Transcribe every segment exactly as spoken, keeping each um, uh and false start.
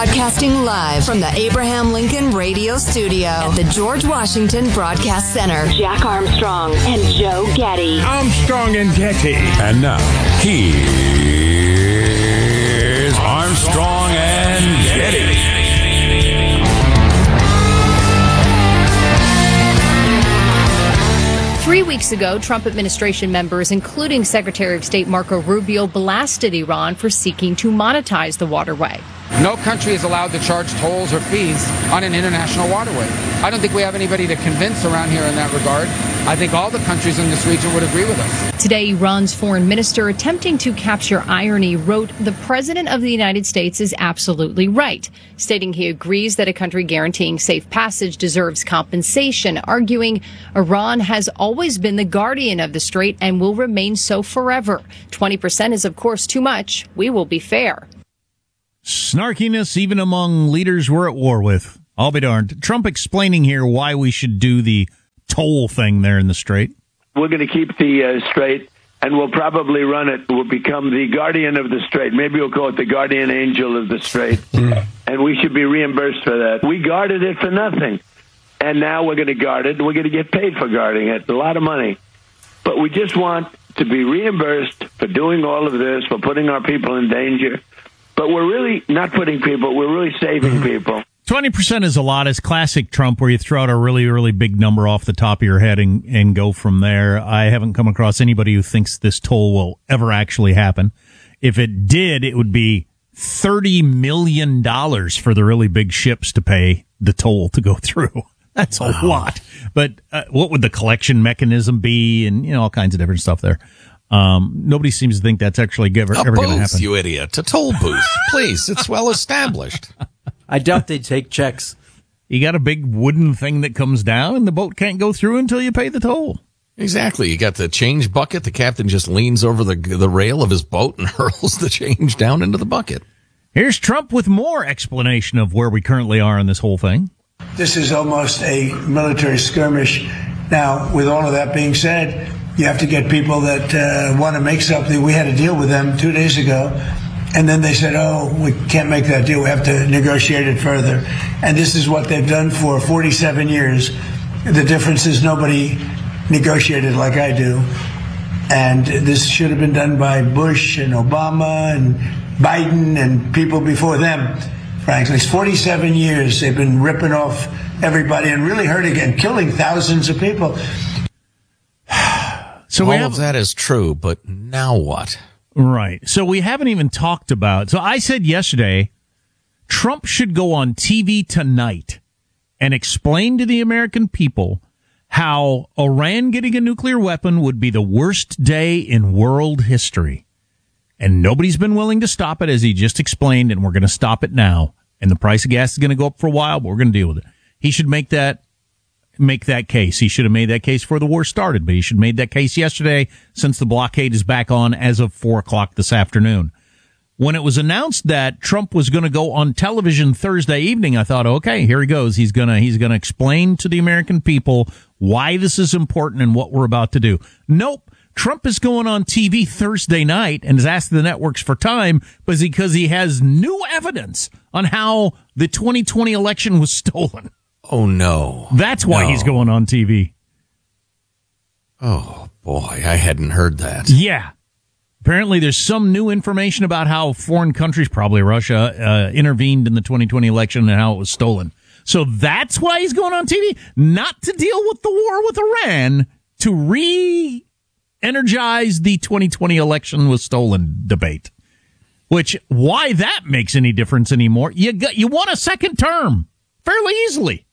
Broadcasting live from the Abraham Lincoln Radio Studio at the George Washington Broadcast Center. Jack Armstrong and Joe Getty. Armstrong and Getty. And now, here's Armstrong and Getty. Three weeks ago, Trump administration members, including Secretary of State Marco Rubio, blasted Iran for seeking to monetize the waterway. No country is allowed to charge tolls or fees on an international waterway. I don't think we have anybody to convince around here in that regard. I think all the countries in this region would agree with us. Today, Iran's foreign minister, attempting to capture irony, wrote, "The president of the United States is absolutely right," stating he agrees that a country guaranteeing safe passage deserves compensation, arguing Iran has always been the guardian of the strait and will remain so forever. twenty percent is, of course, too much. We will be fair. Snarkiness even among leaders we're at war with. I'll be darned. Trump explaining here why we should do the toll thing there in the strait. We're going to keep the uh, strait, and we'll probably run it. We'll become the guardian of the strait. Maybe we'll call it the guardian angel of the strait, and we should be reimbursed for that. We guarded it for nothing, and now we're going to guard it. We're going to get paid for guarding it, a lot of money. But we just want to be reimbursed for doing all of this, for putting our people in danger. But we're really not putting people, we're really saving people. twenty percent is a lot. It's classic Trump, where you throw out a really, really big number off the top of your head and, and go from there. I haven't come across anybody who thinks this toll will ever actually happen. If it did, it would be thirty million dollars for the really big ships to pay the toll to go through. That's wow. a lot. But uh, what would the collection mechanism be, and you know all kinds of different stuff there. Um, nobody seems to think that's actually ever, ever going to happen. You idiot. A toll booth. Please. It's well established. I doubt they take checks. You got a big wooden thing that comes down, and the boat can't go through until you pay the toll. Exactly. You got the change bucket. The captain just leans over the the rail of his boat and hurls the change down into the bucket. Here's Trump with more explanation of where we currently are in this whole thing. This is almost a military skirmish. Now, with all of that being said, you have to get people that uh, want to make something. We had a deal with them two days ago, and then they said, oh, we can't make that deal. We have to negotiate it further. And this is what they've done for forty-seven years. The difference is nobody negotiated like I do. And this should have been done by Bush and Obama and Biden and people before them, frankly. It's forty-seven years they've been ripping off everybody and really hurting and killing thousands of people. So all we have, of that is true, but now what? Right. So we haven't even talked about. So I said yesterday, Trump should go on T V tonight and explain to the American people how Iran getting a nuclear weapon would be the worst day in world history. And nobody's been willing to stop it, as he just explained, and we're going to stop it now. And the price of gas is going to go up for a while, but we're going to deal with it. He should make that make that case. He should have made that case before the war started, but he should have made that case yesterday, since the blockade is back on as of four o'clock this afternoon. When it was announced that Trump was going to go on television Thursday evening, I thought, okay, here he goes. He's going to he's going to explain to the American people why this is important and what we're about to do. Nope. Trump is going on T V Thursday night and is asking the networks for time because he has new evidence on how the twenty twenty election was stolen. Oh, no. That's why no. he's going on T V. Oh, boy, I hadn't heard that. Yeah. Apparently there's some new information about how foreign countries, probably Russia, uh, intervened in the twenty twenty election and how it was stolen. So that's why he's going on T V? Not to deal with the war with Iran, to re-energize the twenty twenty election was stolen debate. Which, why that makes any difference anymore? You got, you won a second term fairly easily.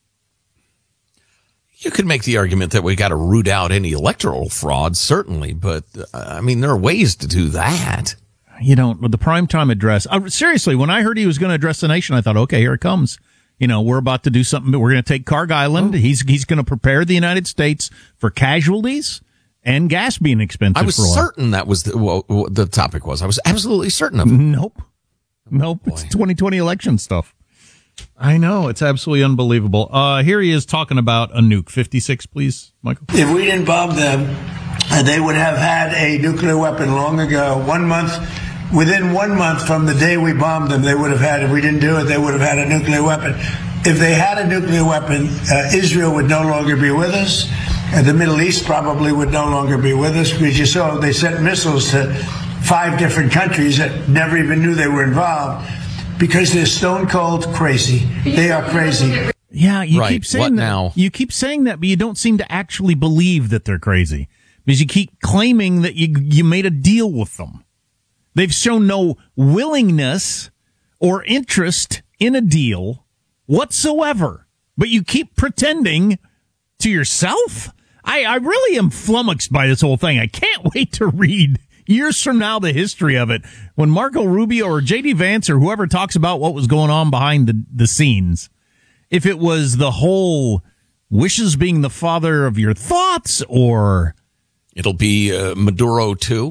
You could make the argument that we got to root out any electoral fraud, certainly, but uh, I mean, there are ways to do that. You don't, with the primetime address. Uh, seriously, when I heard he was going to address the nation, I thought, okay, here it comes. You know, we're about to do something. We're going to take Carg Island. Oh. He's he's going to prepare the United States for casualties and gas being expensive. I was for a while. certain that was the, well, the topic was. I was absolutely certain of it. Nope. Nope. Oh, it's twenty twenty election stuff. I know. It's absolutely unbelievable. Uh, here he is talking about a nuke. fifty-six, please, Michael. If we didn't bomb them, uh, they would have had a nuclear weapon long ago. One month within one month from the day we bombed them, they would have had, if we didn't do it, they would have had a nuclear weapon. If they had a nuclear weapon, uh, Israel would no longer be with us. And the Middle East probably would no longer be with us, because you saw they sent missiles to five different countries that never even knew they were involved, because they're stone cold crazy. They are crazy. Yeah, you right. keep saying what that. Now? You keep saying that, but you don't seem to actually believe that they're crazy, because you keep claiming that you you made a deal with them. They've shown no willingness or interest in a deal whatsoever, but you keep pretending to yourself. I, I really am flummoxed by this whole thing. I can't wait to read years from now the history of it when Marco Rubio or J D Vance or whoever talks about what was going on behind the, the scenes. If it was the whole wishes being the father of your thoughts, or it'll be uh, Maduro too.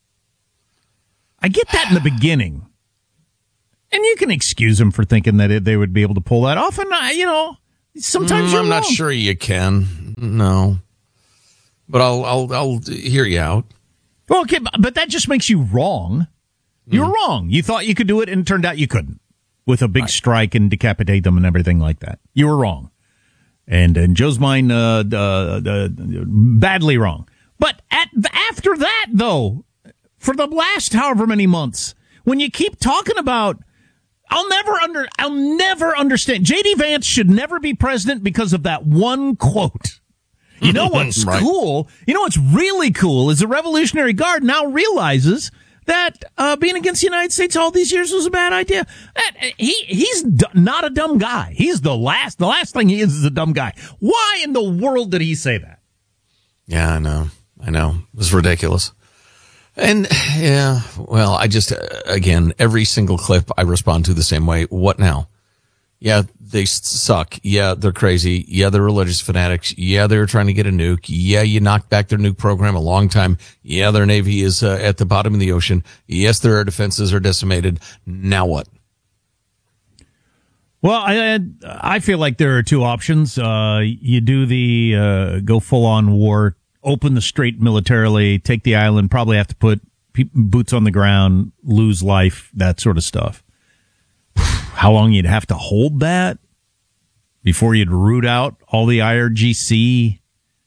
I get that in the beginning. And you can excuse them for thinking that it, they would be able to pull that off. And, I, you know, sometimes mm, you're I'm wrong. not sure you can. No. But I'll, I'll, I'll hear you out. Well, okay, but that just makes you wrong. You're mm. wrong. You thought you could do it, and it turned out you couldn't, with a big right. strike and decapitate them and everything like that. You were wrong. And in Joe's mind, uh, uh, uh, badly wrong. But at after that, though, for the last however many months, when you keep talking about, I'll never under, I'll never understand. J D Vance should never be president because of that one quote. You know what's right. cool? You know what's really cool is the Revolutionary Guard now realizes that uh, being against the United States all these years was a bad idea. That, he he's d- not a dumb guy. He's the last. The last thing he is is a dumb guy. Why in the world did he say that? Yeah, I know. I know. It was ridiculous. And, yeah, well, I just, uh, again, every single clip I respond to the same way. What now? Yeah, they suck. Yeah, they're crazy. Yeah, they're religious fanatics. Yeah, they're trying to get a nuke. Yeah, you knocked back their nuke program a long time. Yeah, their Navy is uh, at the bottom of the ocean. Yes, their air defenses are decimated. Now what? Well, I I feel like there are two options. Uh, you do the uh, go full-on war, open the strait militarily, take the island, probably have to put pe- boots on the ground, lose life, that sort of stuff. How long you'd have to hold that before you'd root out all the I R G C?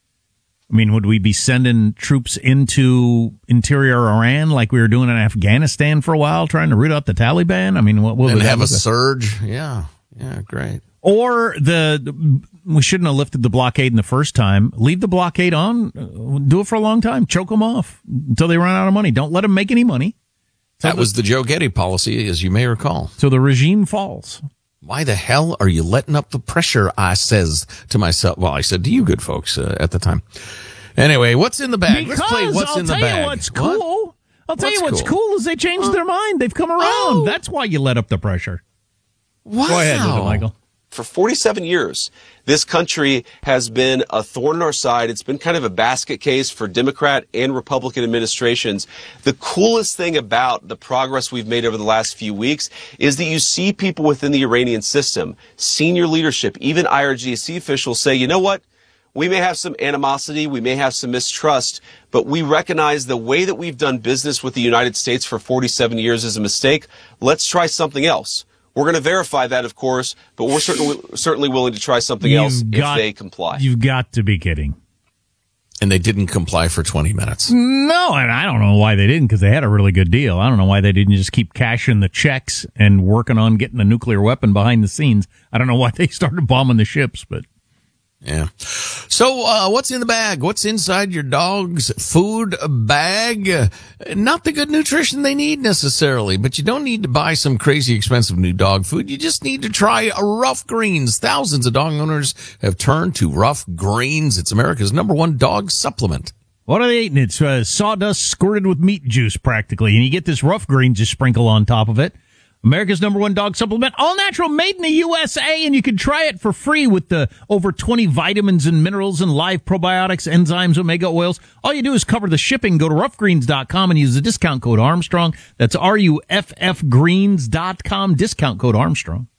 I mean, would we be sending troops into interior Iran like we were doing in Afghanistan for a while, trying to root out the Taliban? I mean, what, what and would have a with surge? Yeah, yeah, great. Or the we shouldn't have lifted the blockade in the first time. Leave the blockade on. Do it for a long time. Choke them off until they run out of money. Don't let them make any money. That was the Joe Getty policy, as you may recall. So the regime falls. Why the hell are you letting up the pressure? I says to myself. Well, I said to you good folks uh, at the time. Anyway, what's in the bag? Because Let's play what's I'll in the tell bag. you what's cool. What? I'll tell What's you what's cool? cool is they changed Huh? their mind. They've come around. Oh. That's why you let up the pressure. Wow. Go ahead, Michael. For forty-seven years, this country has been a thorn in our side. It's been kind of a basket case for Democrat and Republican administrations. The coolest thing about the progress we've made over the last few weeks is that you see people within the Iranian system, senior leadership, even I R G C officials say, you know what? We may have some animosity, we may have some mistrust, but we recognize the way that we've done business with the United States for forty-seven years is a mistake. Let's try something else. We're going to verify that, of course, but we're certainly certainly willing to try something You've else got- if they comply. You've got to be kidding. And they didn't comply for twenty minutes. No, and I don't know why they didn't, because they had a really good deal. I don't know why they didn't just keep cashing the checks and working on getting a nuclear weapon behind the scenes. I don't know why they started bombing the ships, but... Yeah. So, uh, what's in the bag? What's inside your dog's food bag? Uh, Not the good nutrition they need necessarily, but you don't need to buy some crazy expensive new dog food. You just need to try Rough Greens. Thousands of dog owners have turned to Rough Greens. It's America's number one dog supplement. What are they eating? It's uh, sawdust squirted with meat juice, practically. And you get this Rough Greens just sprinkle on top of it. America's number one dog supplement, all natural, made in the U S A, and you can try it for free with the over twenty vitamins and minerals and live probiotics, enzymes, omega oils. All you do is cover the shipping. Go to rough greens dot com and use the discount code Armstrong. That's R U F F greens dot com, discount code Armstrong.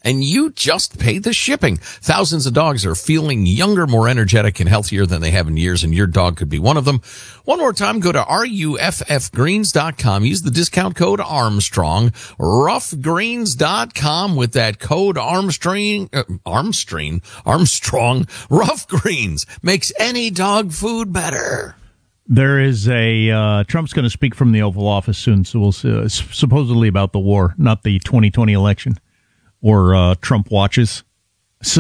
and you just pay the shipping. Thousands of dogs are feeling younger, more energetic, and healthier than they have in years, and your dog could be one of them. One more time, go to R U F F greens dot com. Use the discount code Armstrong. rough greens dot com with that code Armstrong. Uh, Armstrong. Armstrong. Rough Greens makes any dog food better. There is a uh, Trump's going to speak from the Oval Office soon, so we'll see, uh, supposedly about the war, not the twenty twenty election or uh, Trump watches. So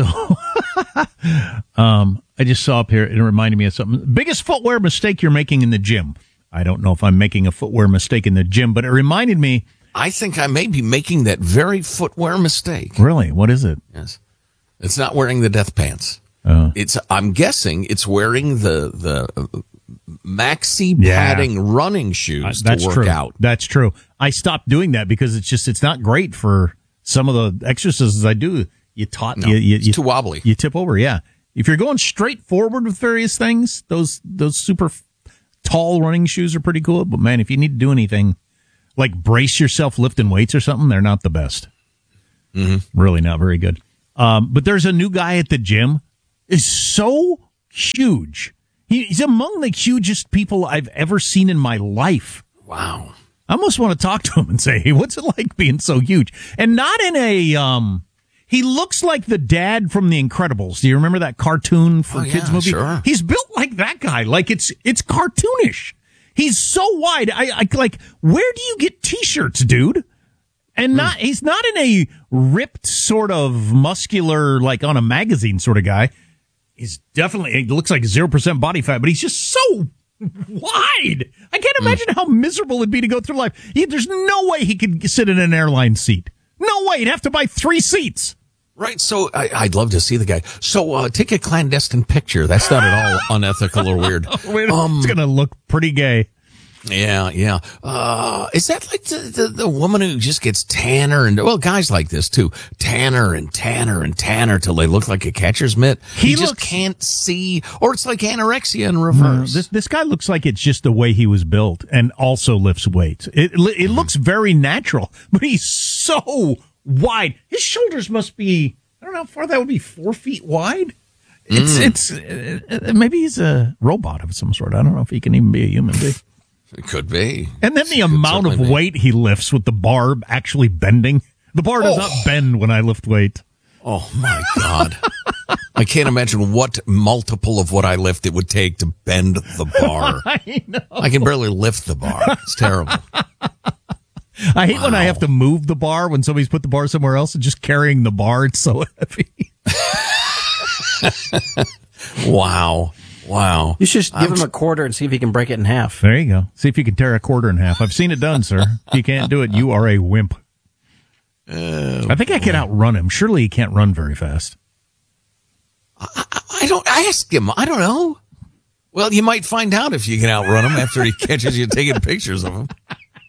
um, I just saw up here, it reminded me of something. Biggest footwear mistake you're making in the gym. I don't know if I'm making a footwear mistake in the gym, but it reminded me. I think I may be making that very footwear mistake. Really? What is it? Yes. It's not wearing the death pants. Uh, it's, I'm guessing it's wearing the, the maxi Yeah. padding running shoes uh, that's to work true. out. That's true. I stopped doing that because it's just, it's not great for some of the exercises I do. You taught, No, you, you, it's you, too wobbly. You tip over. Yeah. If you're going straight forward with various things, those, those super f- tall running shoes are pretty cool. But man, if you need to do anything like brace yourself lifting weights or something, they're not the best. Mm-hmm. Really not very good. Um, but there's a new guy at the gym is so huge. He, he's among the hugest people I've ever seen in my life. Wow. I almost want to talk to him and say, hey, what's it like being so huge? And not in a, um, he looks like the dad from The Incredibles. Do you remember that cartoon for Oh, kids yeah, movie? sure. He's built like that guy. Like it's, it's cartoonish. He's so wide. I, I like, where do you get t-shirts, dude? And not, mm. he's not in a ripped sort of muscular, like on a magazine sort of guy. He's definitely, he looks like zero percent body fat, but he's just so wide. I can't imagine mm. how miserable it'd be to go through life. He, there's no way he could sit in an airline seat. No way. He'd have to buy three seats. Right. So I, I'd love to see the guy. So uh, take a clandestine picture. That's not at all unethical or weird. Um, it's going to look pretty gay. Yeah, yeah. Uh, is that like the, the, the woman who just gets tanner and, well, guys like this too, tanner and tanner and tanner till they look like a catcher's mitt? He, he just looks, can't see, or it's like anorexia in reverse. No, this this guy looks like it's just the way he was built and also lifts weights. It it mm-hmm. looks very natural, but he's so wide. His shoulders must be, I don't know how far that would be, four feet wide. It's, mm. it's, uh, maybe he's a robot of some sort. I don't know if he can even be a human being. It could be. And then the amount of weight be. he lifts with the bar actually bending. The bar does oh. not bend when I lift weight. Oh, my God. I can't imagine what multiple of what I lift it would take to bend the bar. I know. I can barely lift the bar. It's terrible. I hate wow. when I have to move the bar when somebody's put the bar somewhere else and just carrying the bar. It's so heavy. Wow. Wow. You should give I'm him a quarter and see if he can break it in half. There you go. See if you can tear a quarter in half. I've seen it done, sir. If you can't do it, you are a wimp. Uh, I think I can outrun him. Surely he can't run very fast. I, I don't ask him. I don't know. Well, you might find out if you can outrun him after he catches you taking pictures of him.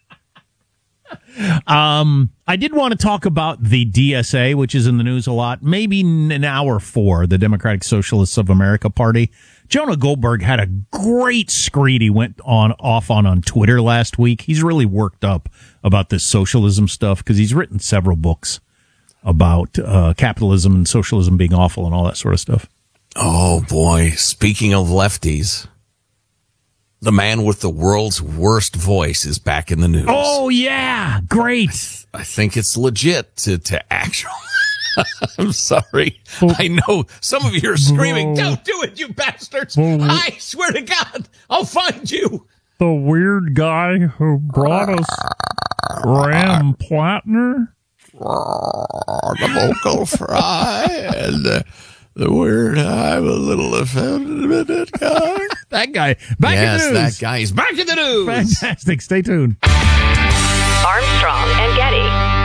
Um, I did want to talk about the D S A, which is in the news a lot. Maybe an hour for the Democratic Socialists of America Party. Jonah Goldberg had a great screed he went on off on on Twitter last week. He's really worked up about this socialism stuff because he's written several books about uh, capitalism and socialism being awful and all that sort of stuff. Oh, boy. Speaking of lefties, the man with the world's worst voice is back in the news. Oh, yeah. Great. I, th- I think it's legit to, to actually... I'm sorry. I know some of you are screaming, don't do it, you bastards. I swear to God, I'll find you. The weird guy who brought us Graham Plattner? The vocal fry and uh, the weird, I'm a little offended with that guy. That guy. Back yes, in the news. that guy is back in the news. Fantastic. Stay tuned. Armstrong and Getty.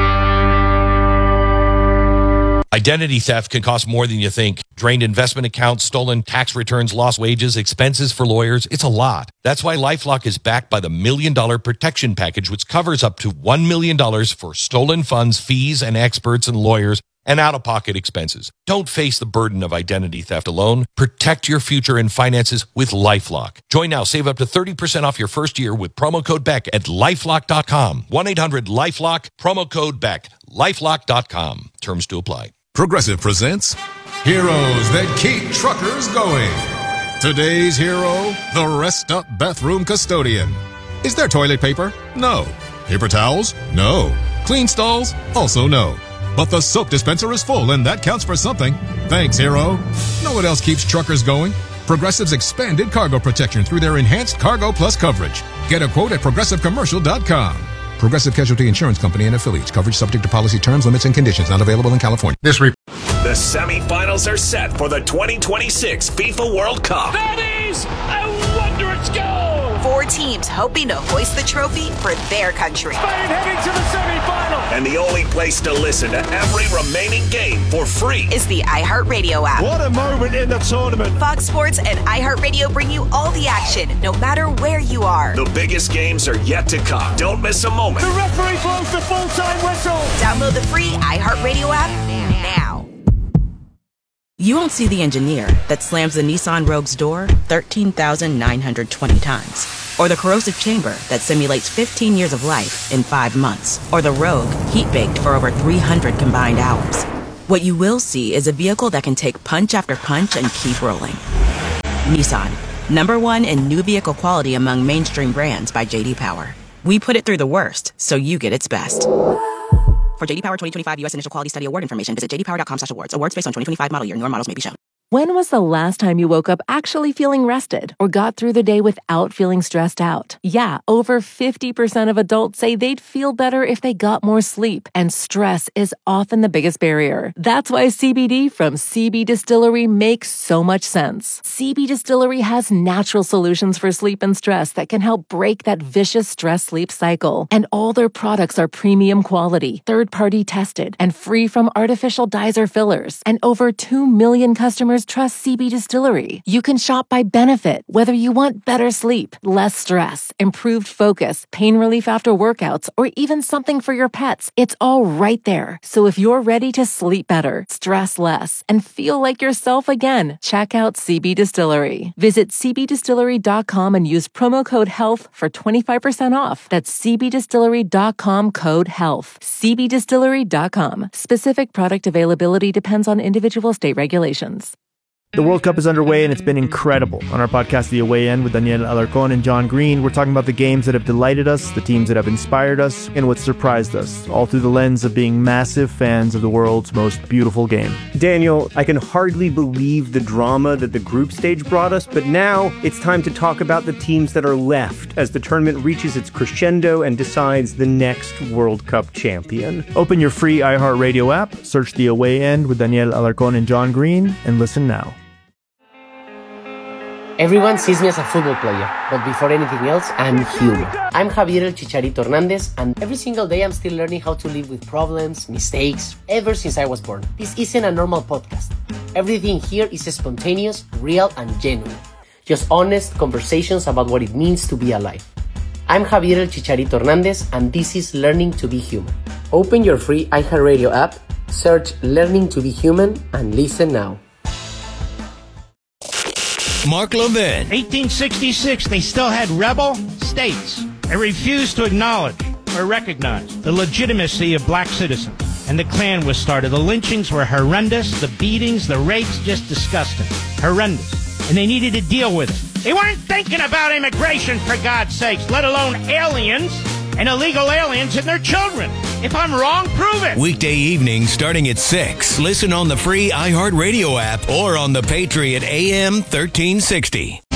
Identity theft can cost more than you think. Drained investment accounts, stolen tax returns, lost wages, expenses for lawyers. It's a lot. That's why LifeLock is backed by the Million Dollar Protection Package, which covers up to one million dollars for stolen funds, fees, and experts and lawyers, and out-of-pocket expenses. Don't face the burden of identity theft alone. Protect your future and finances with LifeLock. Join now. Save up to thirty percent off your first year with promo code Beck at LifeLock dot com. one eight hundred LifeLock, promo code Beck. LifeLock dot com. Terms to apply. Progressive presents Heroes That Keep Truckers Going. Today's hero, the Rest Up Bathroom Custodian. Is there toilet paper? No. Paper towels? No. Clean stalls? Also no. But the soap dispenser is full, and that counts for something. Thanks, hero. Know what else keeps truckers going? Progressive's expanded cargo protection through their enhanced Cargo Plus coverage. Get a quote at progressive commercial dot com. Progressive Casualty Insurance Company and affiliates. Coverage subject to policy terms, limits, and conditions. Not available in California. This re- The semifinals are set for the twenty twenty-six FIFA World Cup. That is a wondrous goal! Four teams hoping to hoist the trophy for their country. Spain heading to the semifinal! And the only place to listen to every remaining game for free is the iHeartRadio app. What a moment in the tournament! Fox Sports and iHeartRadio bring you all the action, no matter where you are. The biggest games are yet to come. Don't miss a moment. The referee blows the full-time whistle! Download the free iHeartRadio app now. You won't see the engineer that slams the Nissan Rogue's door thirteen thousand nine hundred twenty times. Or the corrosive chamber that simulates fifteen years of life in five months. Or the Rogue heat-baked for over three hundred combined hours. What you will see is a vehicle that can take punch after punch and keep rolling. Nissan, number one in new vehicle quality among mainstream brands by J D Power. We put it through the worst, so you get its best. For J D Power twenty twenty-five U S Initial Quality Study Award information, visit j d power dot com slash awards. Awards based on twenty twenty-five model year. Newer models may be shown. When was the last time you woke up actually feeling rested or got through the day without feeling stressed out? Yeah, over fifty percent of adults say they'd feel better if they got more sleep, and stress is often the biggest barrier. That's why C B D from C B Distillery makes so much sense. C B Distillery has natural solutions for sleep and stress that can help break that vicious stress-sleep cycle. And all their products are premium quality, third-party tested, and free from artificial dyes or fillers. And over two million customers trust C B Distillery. You can shop by benefit, whether you want better sleep, less stress, improved focus, pain relief after workouts, or even something for your pets. It's all right there. So if you're ready to sleep better, stress less, and feel like yourself again, check out C B Distillery. Visit c b distillery dot com and use promo code HEALTH for twenty-five percent off. That's c b distillery dot com code HEALTH. c b distillery dot com. Specific product availability depends on individual state regulations. The World Cup is underway, and it's been incredible. On our podcast, The Away End, with Daniel Alarcón and John Green, we're talking about the games that have delighted us, the teams that have inspired us, and what surprised us, all through the lens of being massive fans of the world's most beautiful game. Daniel, I can hardly believe the drama that the group stage brought us, but now it's time to talk about the teams that are left as the tournament reaches its crescendo and decides the next World Cup champion. Open your free iHeartRadio app, search The Away End with Daniel Alarcón and John Green, and listen now. Everyone sees me as a football player, but before anything else, I'm human. I'm Javier El Chicharito Hernandez, and every single day I'm still learning how to live with problems, mistakes, ever since I was born. This isn't a normal podcast. Everything here is spontaneous, real, and genuine. Just honest conversations about what it means to be alive. I'm Javier El Chicharito Hernandez, and this is Learning to be Human. Open your free iHeartRadio app, search Learning to be Human, and listen now. Mark Levin. eighteen sixty-six, they still had rebel states. They refused to acknowledge or recognize the legitimacy of black citizens. And the Klan was started. The lynchings were horrendous. The beatings, the rapes, just disgusting. Horrendous. And they needed to deal with it. They weren't thinking about immigration, for God's sakes, let alone aliens and illegal aliens and their children. If I'm wrong, prove it. Weekday evenings starting at six. Listen on the free iHeartRadio app or on the Patriot A M thirteen sixty.